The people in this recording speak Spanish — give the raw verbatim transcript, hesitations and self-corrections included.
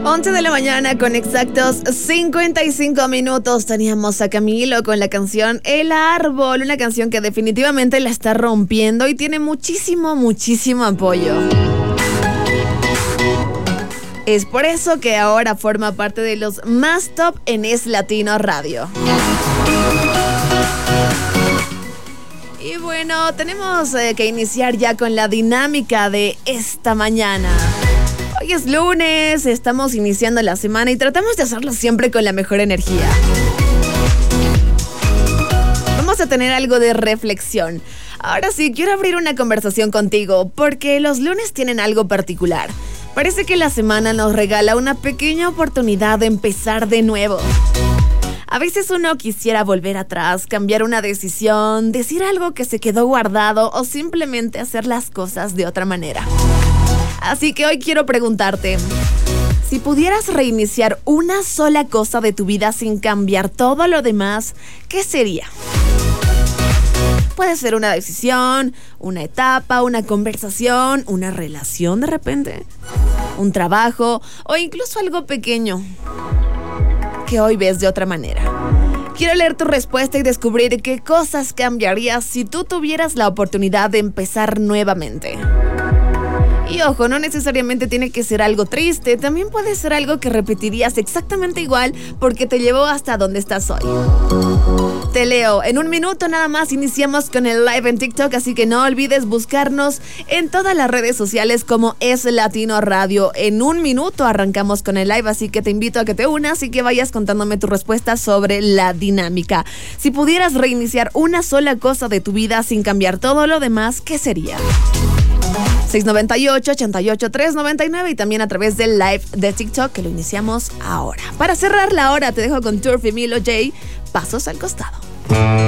once de la mañana con exactos cincuenta y cinco minutos teníamos a Camilo con la canción El Árbol, una canción que definitivamente la está rompiendo y tiene muchísimo, muchísimo apoyo. Es por eso que ahora forma parte de los más top en Es Latino Radio. Y bueno, tenemos eh, que iniciar ya con la dinámica de esta mañana. Hoy es lunes, estamos iniciando la semana y tratamos de hacerlo siempre con la mejor energía. Vamos a tener algo de reflexión. Ahora sí, quiero abrir una conversación contigo porque los lunes tienen algo particular. Parece que la semana nos regala una pequeña oportunidad de empezar de nuevo. A veces uno quisiera volver atrás, cambiar una decisión, decir algo que se quedó guardado o simplemente hacer las cosas de otra manera. Así que hoy quiero preguntarte, si pudieras reiniciar una sola cosa de tu vida sin cambiar todo lo demás, ¿qué sería? Puede ser una decisión, una etapa, una conversación, una relación de repente, un trabajo o incluso algo pequeño que hoy ves de otra manera. Quiero leer tu respuesta y descubrir qué cosas cambiarías si tú tuvieras la oportunidad de empezar nuevamente. Y ojo, no necesariamente tiene que ser algo triste, también puede ser algo que repetirías exactamente igual porque te llevó hasta donde estás hoy. Te leo, en un minuto nada más iniciamos con el live en TikTok, así que no olvides buscarnos en todas las redes sociales como Es Latino Radio. En un minuto arrancamos con el live, así que te invito a que te unas y que vayas contándome tu respuesta sobre la dinámica. Si pudieras reiniciar una sola cosa de tu vida sin cambiar todo lo demás, ¿qué sería? seis nueve ocho, ocho ocho, tres nueve nueve y también a través del live de TikTok que lo iniciamos ahora. Para cerrar la hora te dejo con Turf y Milo J, Pasos al Costado.